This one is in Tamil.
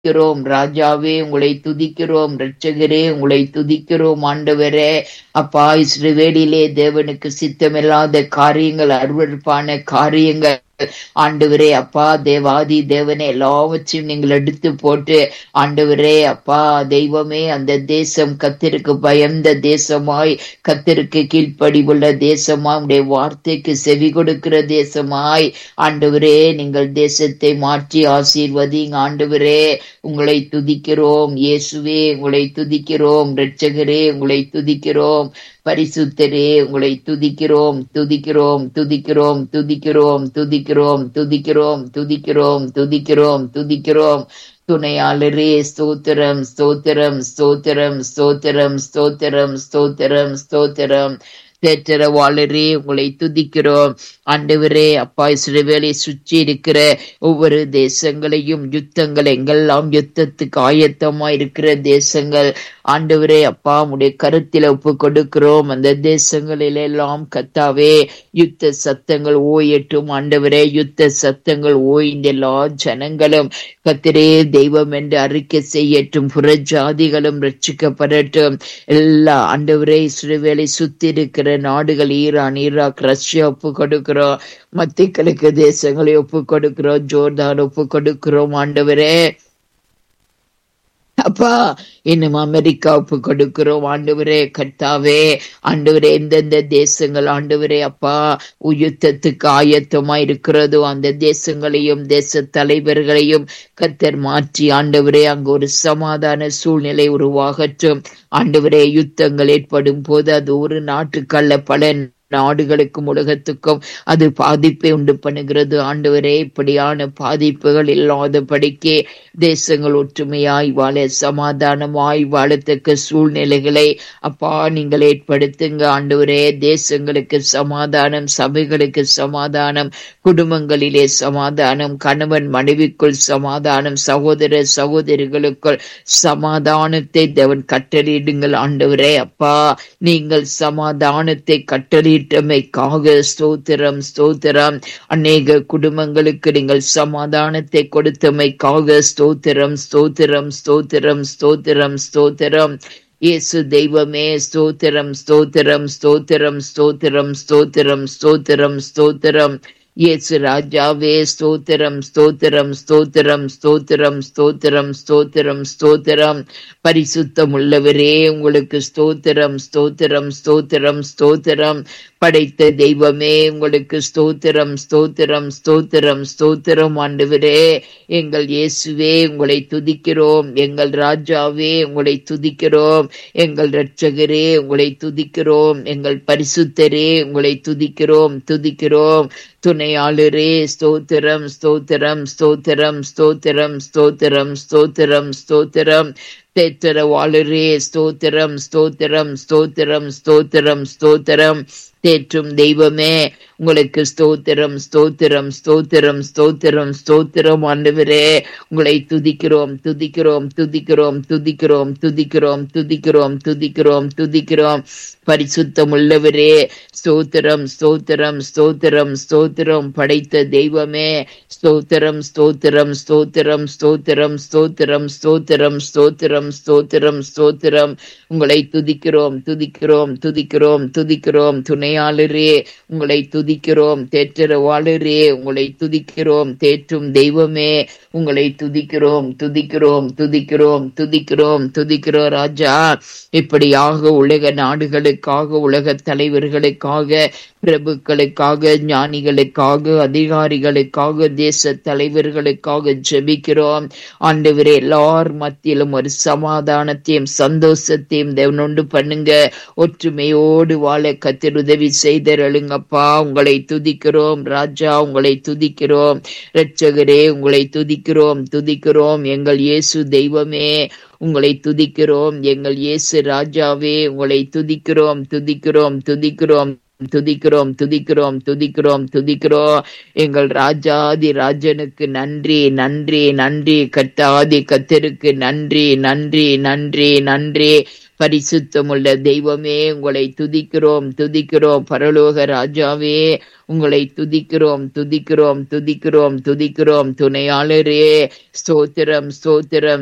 துதிக்கிறோம் ராஜாவே, உங்களை துதிக்கிறோம் இரட்சகரே, உங்களை துதிக்கிறோம் ஆண்டவரே. அப்பா, இஸ்ரவேலிலே தேவனுக்கு சித்தமில்லாத காரியங்கள், அருவருப்பான காரியங்கள் ஆண்டவரே அப்பா, தேவாதி தேவனே, எல்லாவற்றையும் நீங்கள் எடுத்து போட்டு ஆண்டவரே அப்பா தெய்வமே, அந்த தேசம் கர்த்தருக்கு பயந்த தேசமாய், கர்த்தருக்கு கீழ்ப்படிவுள்ள தேசமாய், உடைய வார்த்தைக்கு செவி கொடுக்கிற தேசமாய் ஆண்டவரே நீங்கள் தேசத்தை மாற்றி ஆசீர்வதிங்க ஆண்டவரே. உங்களை துதிக்கிறோம் இயேசுவே, உங்களை துதிக்கிறோம் இரட்சகரே, உங்களை துதிக்கிறோம் பரிசுத்தரே, உங்களை துதிக்கிறோம் துதிக்கிறோம் துதிக்கிறோம் துதிக்கிறோம் துதிக்கிறோம் துதிக்கிறோம் துதிக்கிறோம் துதிக்கிறோம் துதிக்கிறோம் துணையாளரே, ஸ்தோத்திரம் ஸ்தோத்திரம் ஸ்தோத்திரம் ஸ்தோத்திரம் ஸ்தோத்திரம் ஸ்தோத்திரம் ஸ்தோத்திரம் தேற்றரவாளரே, உங்களை துதிக்கிறோம் ஆண்டவரே. அப்பா, இஸ்ரவேலை சுற்றி இருக்கிற ஒவ்வொரு தேசங்களையும், யுத்தங்கள் எங்கெல்லாம் யுத்தத்துக்கு ஆயத்தமா இருக்கிற தேசங்கள் ஆண்டவரே அப்பா உடைய கருத்தில் ஒப்பு கொடுக்கிறோம். அந்த தேசங்களிலெல்லாம் கர்த்தாவே யுத்த சத்தங்கள் ஓயட்டும் ஆண்டவரே, யுத்த சத்தங்கள் ஓய்ந்த எல்லா ஜனங்களும் கர்த்தரே தெய்வம் என்று அறிக்கை செய்யட்டும், புறஜாதிகளும் ரட்சிக்கப்படட்டும். எல்லா ஆண்டவரே இஸ்ரவேலை சுத்தி இருக்கிற நாடுகள், ஈரான், ஈராக், ரஷ்யா ஒப்பு கொடுக்கிறோம், மத்திய கிழக்கு தேசங்களை ஒப்பு கொடுக்கிறோம், ஜோர்தான் ஒப்பு கொடுக்கிறோம் ஆண்டவரே. அப்பா, இன்னும் அமெரிக்கா ஒப்பு கொடுக்கிறோம் ஆண்டவரே. கர்த்தாவே ஆண்டவரே, எந்தெந்த தேசங்கள் ஆண்டவரே அப்பா யுத்தத்துக்கு ஆயத்தமா இருக்கிறதோ அந்த தேசங்களையும் தேச தலைவர்களையும் கர்த்தர் மாற்றி ஆண்டவரே அங்கு ஒரு சமாதான சூழ்நிலை உருவாகட்டும் ஆண்டவரே. யுத்தங்கள் ஏற்படும் போது அது ஒரு நாட்டுக்கல்ல, பல நாடுகளுக்கும் உலகத்துக்கும் அது பாதிப்பை உண்டு பண்ணுகிறது ஆண்டவரே. இப்படியான பாதிப்புகள் இல்லாதபடிக்கே தேசங்கள் ஒற்றுமையாய் வாழ, சமாதானமாய் வாழத்தக்க சூழ்நிலைகளை அப்பா நீங்கள் ஏற்படுத்துங்க ஆண்டவரே. தேசங்களுக்கு சமாதானம், சபைகளுக்கு சமாதானம், குடும்பங்களிலே சமாதானம், கணவன் மனைவிக்குள் சமாதானம், சகோதர சகோதரிகளுக்குள் சமாதானத்தை தேவன் கட்டளையிடுங்கள் ஆண்டவரே. அப்பா, நீங்கள் சமாதானத்தை கட்டளையிட்டமைக்காக ஸ்தோத்திரம் ஸ்தோத்திரம். அநேக குடும்பங்களுக்கு நீங்கள் சமாதானத்தை கொடுத்தமைக்காக ஸ்தோத்திரம் ஸ்தோத்திரம் ஸ்தோத்திரம் ஸ்தோத்திரம் ஸ்தோத்திரம். இயேசு தெய்வமே, ஸ்தோத்திரம் ஸ்தோத்திரம் ஸ்தோத்திரம் ஸ்தோத்திரம் ஸ்தோத்திரம் ஸ்தோத்திரம் ஸ்தோத்திரம். இயேசு ராஜாவே, ஸ்தோத்திரம் ஸ்தோத்திரம் ஸ்தோத்திரம் ஸ்தோத்திரம் ஸ்தோத்திரம் ஸ்தோத்திரம் ஸ்தோத்திரம். பரிசுத்தம் உள்ளவரே, உங்களுக்கு ஸ்தோத்திரம் ஸ்தோத்திரம் ஸ்தோத்திரம் ஸ்தோத்திரம். படைத்த தெய்வமே, உங்களுக்கு ஸ்தோத்திரம் ஸ்தோத்திரம் ஸ்தோத்திரம் ஸ்தோத்திரம் ஆண்டவரே. எங்கள் இயேசுவே, உங்களை துதிக்கிறோம். எங்கள் ராஜாவே, உங்களை துதிக்கிறோம். எங்கள் இரட்சகரே, உங்களை துதிக்கிறோம். எங்கள் பரிசுத்தரே, உங்களை துதிக்கிறோம் துதிக்கிறோம். துணையாளரே, ஸ்தோத்திரம் ஸ்தோத்திரம் ஸ்தோத்திரம் ஸ்தோத்திரம் ஸ்தோத்திரம் ஸ்தோத்திரம் ஸ்தோத்திரம். தேற்றரவாளரே, ஸ்தோத்திரம் ஸ்தோத்திரம் ஸ்தோத்திரம் ஸ்தோத்திரம் ஸ்தோத்திரம். தேற்றும் தெய்வமே, உங்களுக்கு ஸ்தோத்திரம் ஸ்தோத்திரம் ஸ்தோத்திரம் ஸ்தோத்திரம் ஸ்தோத்திரம் ஆண்டவரே. உங்களை துதிக்கிறோம் துதிக்கிறோம் துதிக்கிறோம் துதிக்கிறோம் துதிக்கிறோம் துதிக்கிறோம் துதிக்கிறோம் துதிக்கிறோம். பரிசுத்தம் உள்ளவரே, ஸ்தோத்திரம் ஸ்தோத்திரம் ஸ்தோத்திரம் ஸ்தோத்திரம். படைத்த தெய்வமே, ஸ்தோத்திரம் ஸ்தோத்திரம் ஸ்தோத்திரம் ஸ்தோத்திரம் ஸ்தோத்திரம் ஸ்தோத்திரம் ஸ்தோத்திரம் ஸ்தோத்திரம் ஸ்தோத்திரம். உங்களை துதிக்கிறோம் துதிக்கிறோம் துதிக்கிறோம் துதிக்கிறோம். துணையாளரே, உங்களை துதிக்கிறோம். தேற்றரவாளரே, உங்களை துதிக்கிறோம். தேற்றும் தெய்வமே, உங்களை துதிக்கிறோம் துதிக்கிறோம் துதிக்கிறோம் துதிக்கிறோம் துதிக்கிறோம் ராஜா. இப்படியாக உலக நாடுகளுக்காக, உலக தலைவர்களுக்காக, பிரபுக்களுக்காக, ஞானிகளுக்காக, அதிகாரிகளுக்காக, தேச தலைவர்களுக்காக ஜெபிக்கிறோம் ஆண்டவரே. எல்லார் மத்தியிலும் ஒரு சமாதானத்தையும் சந்தோஷத்தையும் தேவனொண்டு பண்ணுங்க. ஒற்றுமையோடு வாழ கர்த்தர் உதவி செய்தருளுங்கப்பா. உங்களை துதிக்கிறோம் ராஜா, உங்களை துதிக்கிறோம் இரட்சகரே, உங்களை துதிக்கிறோம் துதிக்கிறோம். எங்கள் இயேசு தெய்வமே, உங்களை துதிக்கிறோம். எங்கள் இயேசு ராஜாவே, உங்களை துதிக்கிறோம் துதிக்கிறோம் துதிக்கிறோம் துதிக்கிறோம் துதிக்கிறோம் துதிக்கிறோம் துதிக்கிறோம். எங்கள் ராஜாதி ராஜனுக்கு நன்றி நன்றி நன்றி. கர்த்தாதி கர்த்தருக்கு நன்றி நன்றி நன்றி நன்றி. பரிசுத்தமுள்ள தெய்வமே உங்களை துதிக்கிறோம் துதிக்கிறோம். பரலோக ராஜாவே உங்களை துதிக்கிறோம் துதிக்கிறோம் துதிக்கிறோம் துதிக்கிறோம். துணையாளரே ஸ்தோத்திரம் ஸ்தோத்திரம்